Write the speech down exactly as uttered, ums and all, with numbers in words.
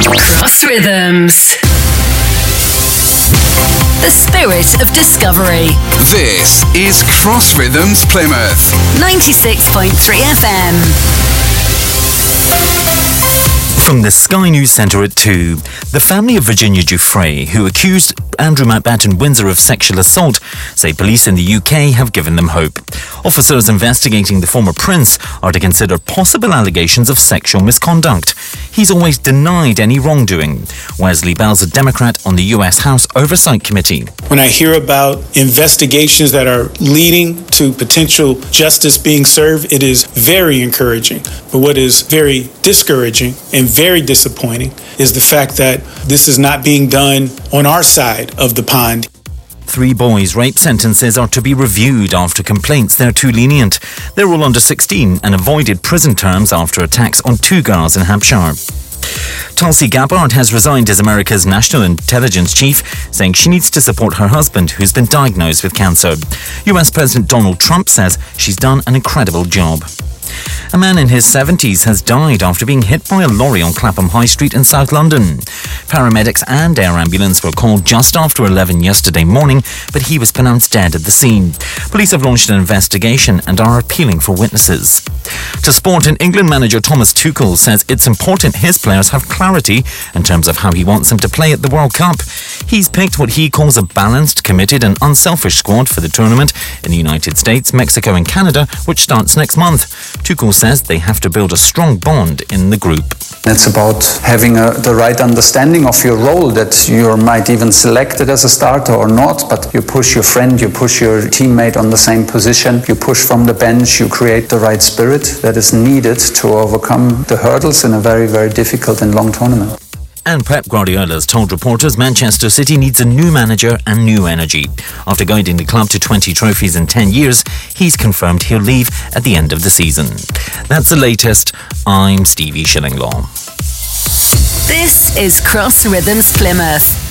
Cross Rhythms. The spirit of discovery. This is Cross Rhythms Plymouth. ninety-six point three F M. From the Sky News Centre at two, the family of Virginia Giuffre, who accused Andrew Mountbatten Windsor of sexual assault, say police in the U K have given them hope. Officers investigating the former prince are to consider possible allegations of sexual misconduct. He's always denied any wrongdoing. Wesley Bell's a Democrat on the U S House Oversight Committee. When I hear about investigations that are leading to potential justice being served, it is very encouraging. But what is very discouraging and very disappointing is the fact that this is not being done on our side of the pond. Three boys' rape sentences are to be reviewed after complaints they're too lenient. They're all under sixteen and avoided prison terms after attacks on two girls in Hampshire. Tulsi Gabbard has resigned as America's National Intelligence Chief, saying she needs to support her husband, who's been diagnosed with cancer. U S President Donald Trump says she's done an incredible job. A man in his seventies has died after being hit by a lorry on Clapham High Street in South London. Paramedics and air ambulance were called just after eleven yesterday morning, but he was pronounced dead at the scene. Police have launched an investigation and are appealing for witnesses. To sport, and England manager Thomas Tuchel says it's important his players have clarity in terms of how he wants them to play at the World Cup. He's picked what he calls a balanced, committed and unselfish squad for the tournament in the United States, Mexico and Canada, which starts next month. Tuchel says they have to build a strong bond in the group. It's about having a, the right understanding of your role, that you might even select it as a starter or not, but you push your friend, you push your teammate on the same position, you push from the bench, you create the right spirit that is needed to overcome the hurdles in a very, very difficult and long tournament. And Pep Guardiola's told reporters Manchester City needs a new manager and new energy. After guiding the club to twenty trophies in ten years, he's confirmed he'll leave at the end of the season. That's the latest. I'm Stevie Shillinglaw. This is Cross Rhythms Plymouth.